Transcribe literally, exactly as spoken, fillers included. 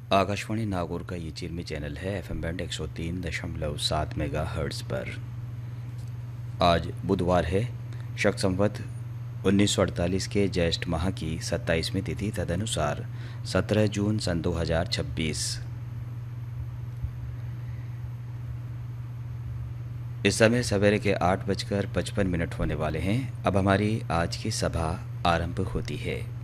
आकाशवाणी नागौर का ये चिरमी चैनल है। एफ एम बैंड एक सौ तीन दशमलव सात मेगा हर्ट्ज़ पर। आज बुधवार है, शक संवत उन्नीस सौ अड़तालीस के ज्येष्ठ माह की सत्ताईसवीं तिथि, तदनुसार सत्रह जून सन दो हज़ार छब्बीस। इस समय सवेरे के आठ बजकर पचपन मिनट होने वाले हैं। अब हमारी आज की सभा आरंभ होती है।